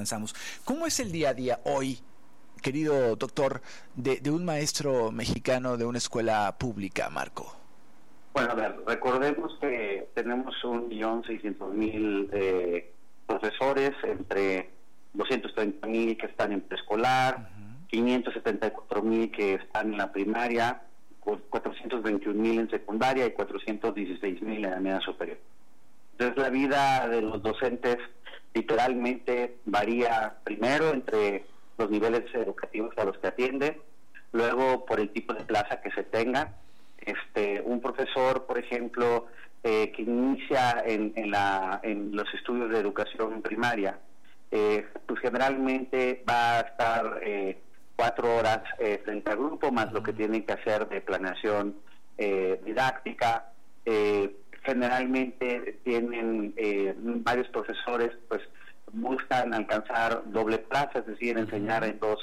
avanzamos. ¿Cómo es el día a día hoy, querido doctor, de un maestro mexicano de una escuela pública, Marco? Bueno, a ver, recordemos que tenemos 1.600.000 profesores, entre 230.000 que están en preescolar, 574.000 que están en la primaria, 421.000 en secundaria y 416.000 en la media superior. Entonces la vida de los docentes literalmente varía primero entre los niveles educativos a los que atiende, luego por el tipo de plaza que se tenga. Un profesor, por ejemplo, que inicia en los estudios de educación primaria, pues generalmente va a estar 4 horas frente al grupo, más lo que tienen que hacer de planeación didáctica. Generalmente tienen varios profesores, pues buscan alcanzar doble plaza, es decir, enseñar en dos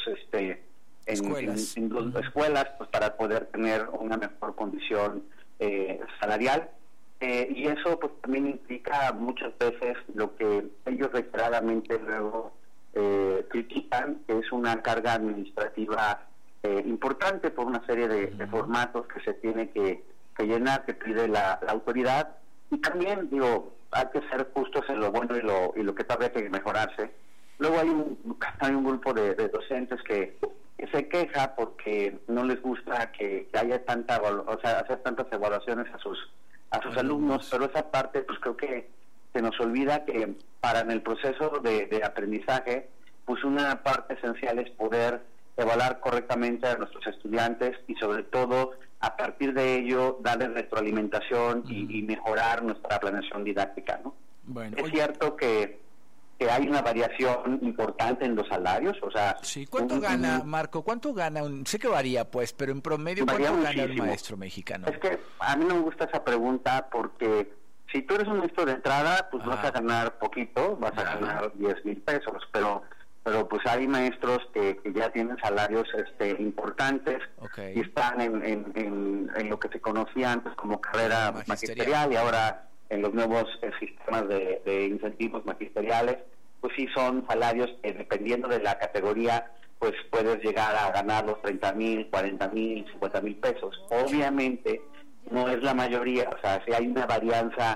en dos escuelas, pues para poder tener una mejor condición salarial. Y eso pues también implica muchas veces lo que ellos reiteradamente luego critican, que es una carga administrativa importante por una serie de formatos que se tiene que llenar, que pide la autoridad. Y también, digo, hay que ser justos en lo bueno y lo que todavía hay que mejorarse. Luego hay un grupo de docentes que se queja porque no les gusta que haya hacer tantas evaluaciones a sus alumnos, pero esa parte pues creo que se nos olvida que en el proceso de aprendizaje, pues una parte esencial es poder evaluar correctamente a nuestros estudiantes y sobre todo a partir de ello darles retroalimentación y mejorar nuestra planeación didáctica, ¿no? Bueno, es cierto que hay una variación importante en los salarios, o sea... Sí, ¿cuánto gana, Marco? ¿Cuánto gana? Sé que varía, pues, pero en promedio, ¿cuánto gana un maestro mexicano? Es que a mí no me gusta esa pregunta porque si tú eres un maestro de entrada, pues vas a ganar poquito, vas a ganar 10,000 pesos, pero pues hay maestros que ya tienen salarios importantes y están en lo que se conocía antes como carrera magisterial y ahora en los nuevos sistemas de incentivos magisteriales, pues sí son salarios que dependiendo de la categoría, pues puedes llegar a ganar los 30,000, 40,000, 50,000 pesos. Obviamente no es la mayoría, o sea, si hay una varianza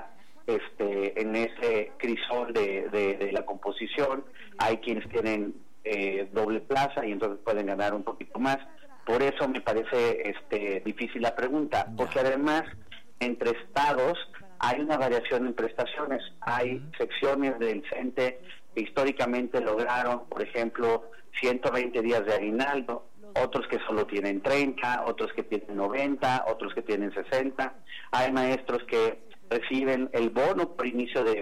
en ese crisol de la composición, hay quienes tienen doble plaza y entonces pueden ganar un poquito más. Por eso me parece difícil la pregunta, porque además entre estados hay una variación en prestaciones. Hay secciones del CENTE que históricamente lograron, por ejemplo, 120 días de aguinaldo, otros que solo tienen 30, otros que tienen 90, otros que tienen 60. Hay maestros que reciben el bono por inicio de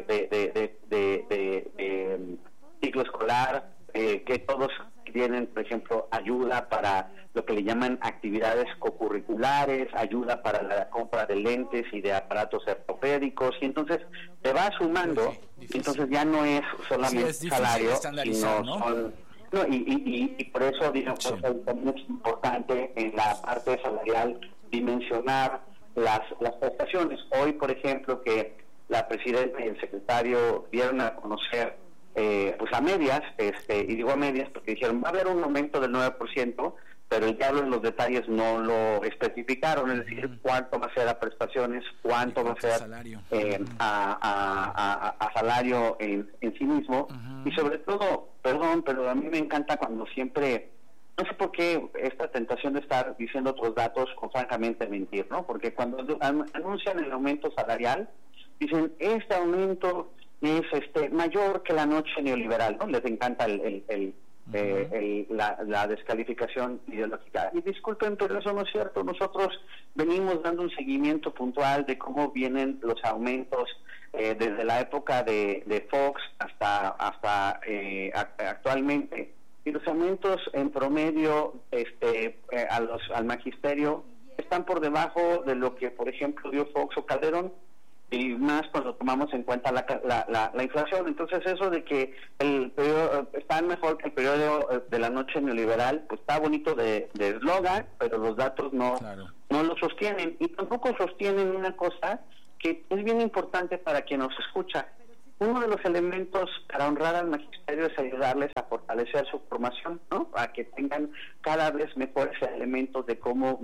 ciclo escolar, que todos tienen, por ejemplo, ayuda para lo que le llaman actividades cocurriculares, ayuda para la compra de lentes y de aparatos ortopédicos, y entonces te va sumando, entonces ya no es solamente salario, sino son... y por eso, digamos, también es importante en la parte salarial dimensionar las prestaciones. Hoy, por ejemplo, que la presidenta y el secretario dieron a conocer pues a medias, y digo a medias porque dijeron va a haber un aumento del 9%, pero ya en los detalles no lo especificaron, es decir, cuánto va a ser a prestaciones, cuánto va a ser salario, a salario en sí mismo, y sobre todo, perdón, pero a mí me encanta cuando siempre, no sé por qué esta tentación de estar diciendo otros datos o francamente mentir, ¿no? Porque cuando anuncian el aumento salarial, dicen, este aumento es mayor que la noche neoliberal, ¿no? Les encanta la descalificación ideológica. Y disculpen, pero eso no es cierto. Nosotros venimos dando un seguimiento puntual de cómo vienen los aumentos desde la época de Fox hasta actualmente. Y los aumentos en promedio al magisterio están por debajo de lo que, por ejemplo, dio Fox o Calderón, y más cuando tomamos en cuenta la inflación. Entonces eso de que el periodo está mejor que el periodo de la noche neoliberal, pues está bonito de eslogan, pero los datos no lo sostienen, y tampoco sostienen una cosa que es bien importante para quien nos escucha. uno de los elementos para honrar al magisterio es ayudarles a fortalecer su formación, ¿no? A que tengan cada vez mejores elementos de cómo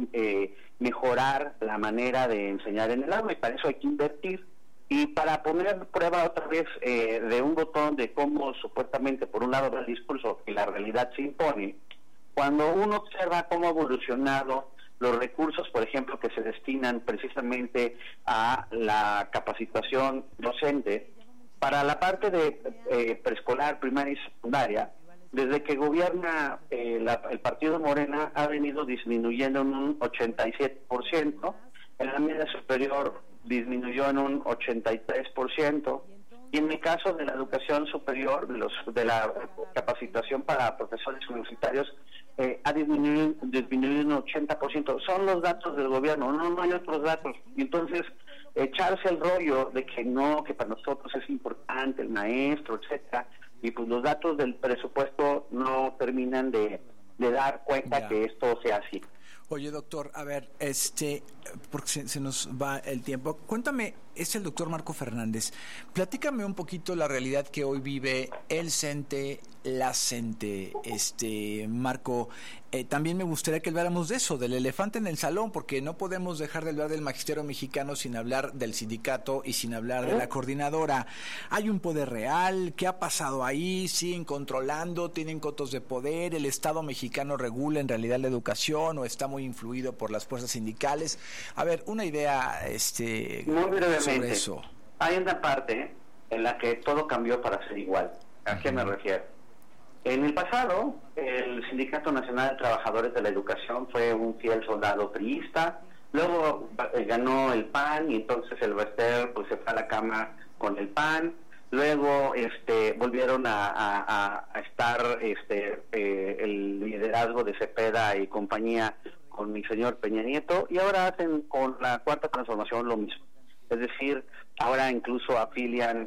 mejorar la manera de enseñar en el aula, y para eso hay que invertir. Y para poner a prueba otra vez de un botón de cómo supuestamente por un lado va el discurso y la realidad se impone, cuando uno observa cómo ha evolucionado los recursos, por ejemplo, que se destinan precisamente a la capacitación docente, para la parte de preescolar, primaria y secundaria, desde que gobierna el partido Morena ha venido disminuyendo en un 87%, en la media superior disminuyó en un 83%, y en el caso de la educación superior, de la capacitación para profesores universitarios, ha disminuido en un 80%. Son los datos del gobierno, no hay otros datos. Y entonces, echarse el rollo de que no, que para nosotros es importante el maestro, etcétera, y pues los datos del presupuesto no terminan de dar cuenta que esto sea así. Oye, doctor, a ver, porque se nos va el tiempo. Cuéntame, es el doctor Marco Fernández. Platícame un poquito la realidad que hoy vive el CENTE, la CENTE. Marco, también me gustaría que habláramos de eso, del elefante en el salón, porque no podemos dejar de hablar del magisterio mexicano sin hablar del sindicato y sin hablar de la coordinadora. ¿Hay un poder real? ¿Qué ha pasado ahí? ¿Siguen controlando? ¿Tienen cotos de poder? ¿El Estado mexicano regula en realidad la educación o está muy influido por las fuerzas sindicales? A ver, una idea muy brevemente sobre eso. Hay una parte en la que todo cambió para ser igual. ¿A qué me refiero? En el pasado, el Sindicato Nacional de Trabajadores de la Educación fue un fiel soldado priista, luego ganó el PAN y entonces el Bester pues se fue a la cama con el PAN, luego volvieron a estar el liderazgo de Cepeda y compañía con mi señor Peña Nieto, y ahora hacen con la Cuarta Transformación lo mismo. Es decir, ahora incluso afilian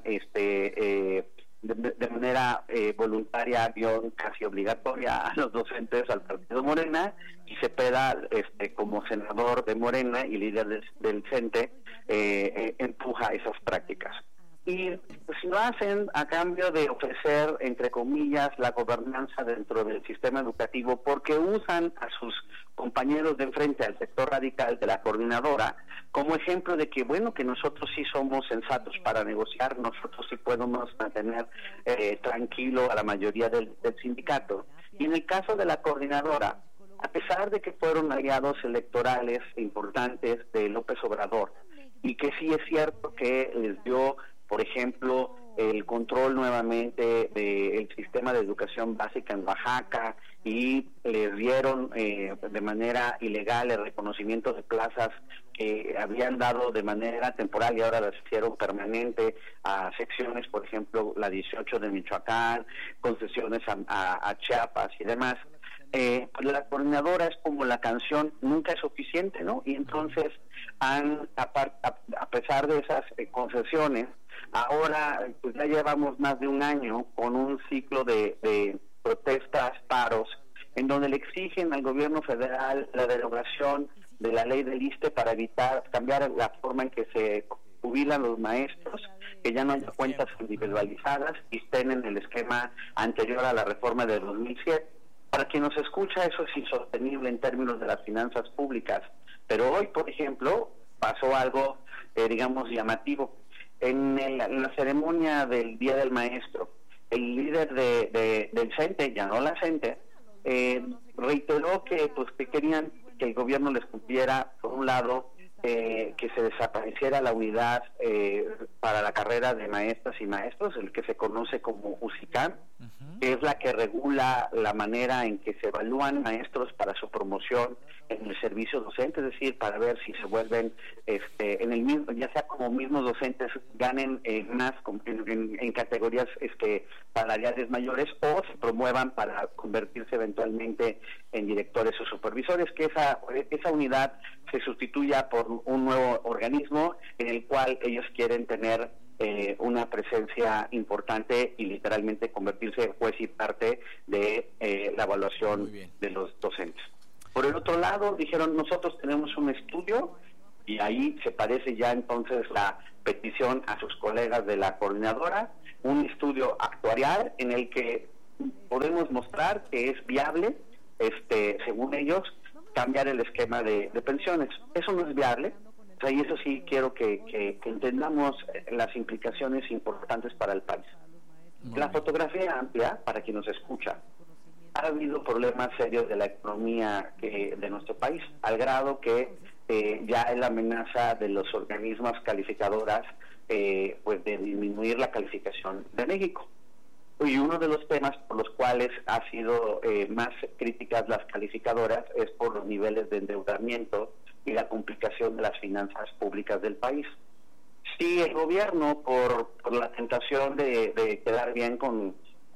de manera voluntaria, casi obligatoria, a los docentes al partido Morena, y Cepeda como senador de Morena y líder del CENTE empuja esas prácticas. Y pues lo hacen a cambio de ofrecer, entre comillas, la gobernanza dentro del sistema educativo, porque usan a sus compañeros de enfrente, al sector radical de la coordinadora, como ejemplo de que, bueno, que nosotros sí somos sensatos para negociar, nosotros sí podemos mantener tranquilo a la mayoría del sindicato. Y en el caso de la coordinadora, a pesar de que fueron aliados electorales importantes de López Obrador, y que sí es cierto que les dio, por ejemplo, el control nuevamente del sistema de educación básica en Oaxaca, y les dieron de manera ilegal el reconocimiento de plazas que habían dado de manera temporal y ahora las hicieron permanente a secciones, por ejemplo, la 18 de Michoacán, concesiones a Chiapas y demás. Pues la coordinadora es como la canción, nunca es suficiente, ¿no? Y entonces a pesar de esas concesiones, ahora pues ya llevamos más de un año con un ciclo de protestas, paros, en donde le exigen al gobierno federal la derogación de la ley del ISSSTE para cambiar la forma en que se jubilan los maestros, que ya no haya cuentas individualizadas y estén en el esquema anterior a la reforma de 2007. Para quien nos escucha, eso es insostenible en términos de las finanzas públicas, pero hoy, por ejemplo, pasó algo, digamos, llamativo. En la ceremonia del Día del Maestro, el líder del CENTE, ya no la CENTE, reiteró que querían que el gobierno les cumpliera, por un lado, que se desapareciera la unidad para la carrera de maestras y maestros, el que se conoce como UCICAM, que es la que regula la manera en que se evalúan maestros para su promoción en el servicio docente, es decir, para ver si se vuelven en el mismo, ya sea como mismos docentes ganen más en categorías salariales mayores, o se promuevan para convertirse eventualmente en directores o supervisores, que esa unidad se sustituya por un nuevo organismo en el cual ellos quieren tener una presencia importante y literalmente convertirse en juez y parte de la evaluación de los docentes. Por el otro lado, dijeron, nosotros tenemos un estudio, y ahí se parece ya entonces la petición a sus colegas de la coordinadora, un estudio actuarial en el que podemos mostrar que es viable, según ellos, cambiar el esquema de pensiones. Eso no es viable. O sea, y eso sí quiero que entendamos las implicaciones importantes para el país. La fotografía amplia, para quien nos escucha, ha habido problemas serios de la economía de nuestro país, al grado que ya es la amenaza de los organismos calificadoras pues de disminuir la calificación de México. Y uno de los temas por los cuales ha sido más críticas las calificadoras es por los niveles de endeudamiento y la complicación de las finanzas públicas del país. Si el gobierno, por la tentación de quedar bien con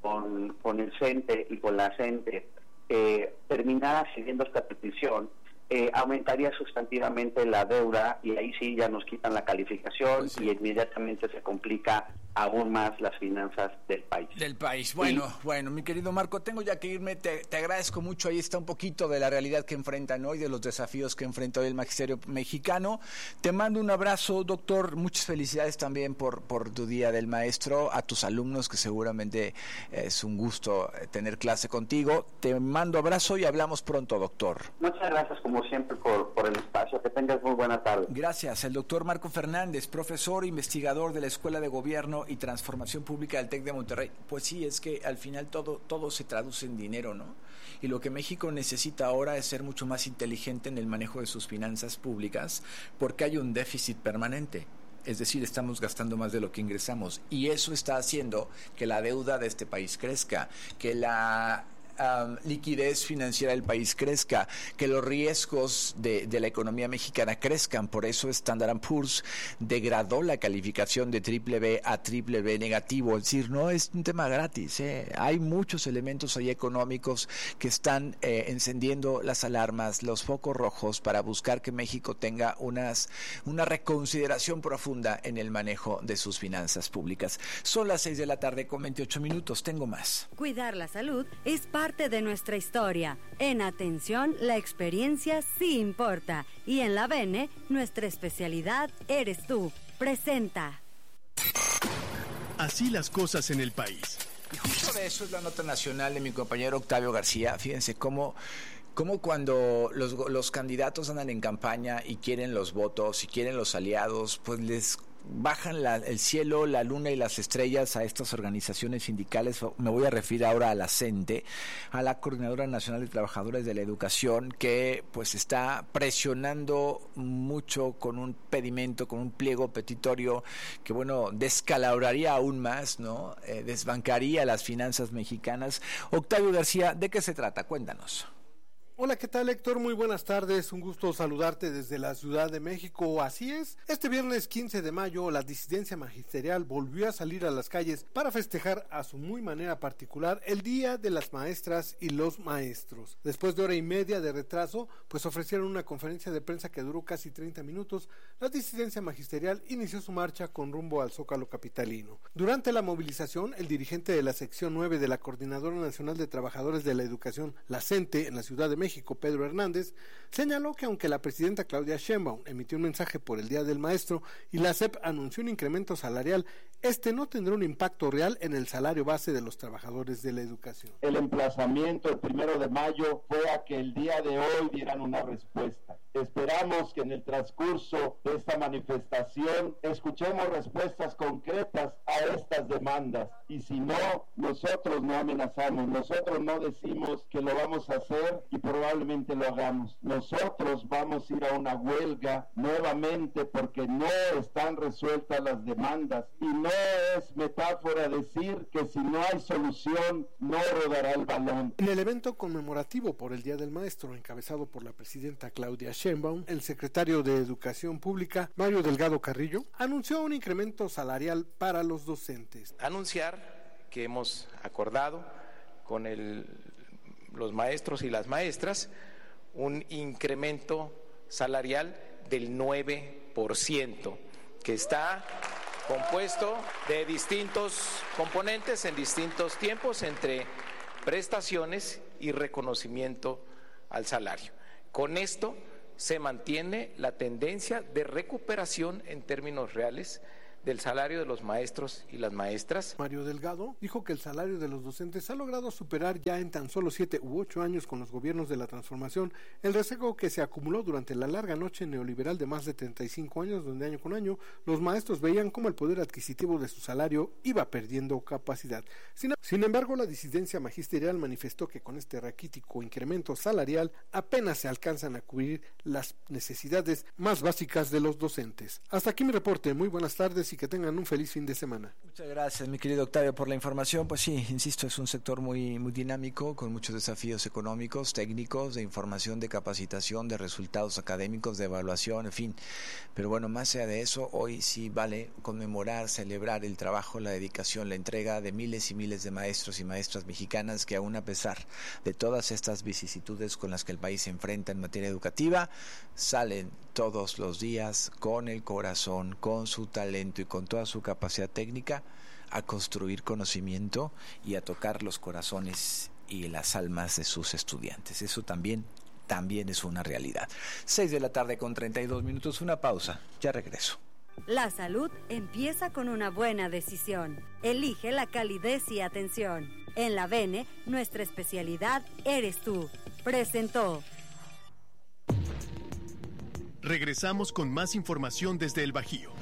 el CENTE y con la CENTE, terminara siguiendo esta petición, aumentaría sustantivamente la deuda y ahí sí ya nos quitan la calificación, pues sí, y inmediatamente se complica aún más las finanzas del país. Bueno, mi querido Marco, tengo ya que irme, te agradezco mucho, ahí está un poquito de la realidad que enfrentan hoy, de los desafíos que enfrenta hoy el magisterio mexicano. Te mando un abrazo, doctor, muchas felicidades también por tu Día del Maestro, a tus alumnos, que seguramente es un gusto tener clase contigo. Te mando abrazo y hablamos pronto, doctor. Muchas gracias, como siempre, por el espacio. Que tengas muy buena tarde. Gracias. El doctor Marco Fernández, profesor e investigador de la Escuela de Gobierno y Transformación Pública del TEC de Monterrey. Pues sí, es que al final todo se traduce en dinero, ¿no? Y lo que México necesita ahora es ser mucho más inteligente en el manejo de sus finanzas públicas, porque hay un déficit permanente. Es decir, estamos gastando más de lo que ingresamos. Y eso está haciendo que la deuda de este país crezca, que la liquidez financiera del país crezca, que los riesgos de la economía mexicana crezcan. Por eso Standard & Poor's degradó la calificación de BBB a BBB negativo. Es decir, no es un tema gratis, hay muchos elementos ahí económicos que están encendiendo las alarmas, los focos rojos, para buscar que México tenga una reconsideración profunda en el manejo de sus finanzas públicas. Son las 6:28 p.m, tengo más. Cuidar la salud es parte de nuestra historia. En Atención, la experiencia sí importa. Y en la Bene, nuestra especialidad eres tú. Presenta. Así las cosas en el país. Y justo de eso es la nota nacional de mi compañero Octavio García. Fíjense cómo cuando los candidatos andan en campaña y quieren los votos y quieren los aliados, pues les bajan el cielo, la luna y las estrellas a estas organizaciones sindicales. Me voy a referir ahora a la CENTE, a la Coordinadora Nacional de Trabajadores de la Educación, que pues está presionando mucho con un pedimento, con un pliego petitorio que, bueno, descalabraría aún más, ¿no? Desbancaría las finanzas mexicanas. Octavio García, ¿de qué se trata? Cuéntanos. Hola, ¿qué tal, Héctor? Muy buenas tardes, un gusto saludarte desde la Ciudad de México. Así es, este viernes 15 de mayo la disidencia magisterial volvió a salir a las calles para festejar a su muy manera particular el Día de las Maestras y los Maestros. Después de hora y media de retraso, pues ofrecieron una conferencia de prensa que duró casi 30 minutos. La disidencia magisterial inició su marcha con rumbo al Zócalo capitalino. Durante la movilización, el dirigente de la sección 9 de la Coordinadora Nacional de Trabajadores de la Educación, la CENTE, en la Ciudad de México, Pedro Hernández, señaló que aunque la presidenta Claudia Sheinbaum emitió un mensaje por el Día del Maestro y la SEP anunció un incremento salarial, este no tendrá un impacto real en el salario base de los trabajadores de la educación. El emplazamiento el 1 de mayo fue a que el día de hoy dieran una respuesta. Esperamos que en el transcurso de esta manifestación escuchemos respuestas concretas a estas demandas, y si no, nosotros no amenazamos, nosotros no decimos que lo vamos a hacer y probablemente lo hagamos. Nosotros vamos a ir a una huelga nuevamente porque no están resueltas las demandas, y no es metáfora decir que si no hay solución no rodará el balón. En el evento conmemorativo por el Día del Maestro, encabezado por la presidenta Claudia Sheinbaum, el secretario de Educación Pública, Mario Delgado Carrillo, anunció un incremento salarial para los docentes. Anunciar que hemos acordado con los maestros y las maestras un incremento salarial del 9%, que está compuesto de distintos componentes en distintos tiempos, entre prestaciones y reconocimiento al salario. Con esto se mantiene la tendencia de recuperación en términos reales del salario de los maestros y las maestras. Mario Delgado dijo que el salario de los docentes ha logrado superar ya en tan solo 7 u 8 años con los gobiernos de la transformación el rezago que se acumuló durante la larga noche neoliberal de más de 35 años, donde año con año los maestros veían cómo el poder adquisitivo de su salario iba perdiendo capacidad. Sin embargo, la disidencia magisterial manifestó que con este raquítico incremento salarial apenas se alcanzan a cubrir las necesidades más básicas de los docentes. Hasta aquí mi reporte. Muy buenas tardes y que tengan un feliz fin de semana. Muchas gracias, mi querido Octavio, por la información. Pues sí, insisto, es un sector muy dinámico, con muchos desafíos económicos, técnicos, de información, de capacitación, de resultados académicos, de evaluación, en fin. Pero bueno, más allá de eso, hoy sí vale conmemorar, celebrar el trabajo, la dedicación, la entrega de miles y miles de maestros y maestras mexicanas que aún a pesar de todas estas vicisitudes con las que el país se enfrenta en materia educativa, salen todos los días con el corazón, con su talento y con toda su capacidad técnica a construir conocimiento y a tocar los corazones y las almas de sus estudiantes. Eso también es una realidad. 6:32 p.m, una pausa, ya regreso. La salud empieza con una buena decisión. Elige la calidez y atención. En la Bene, nuestra especialidad eres tú. Presentó. Regresamos con más información desde el Bajío.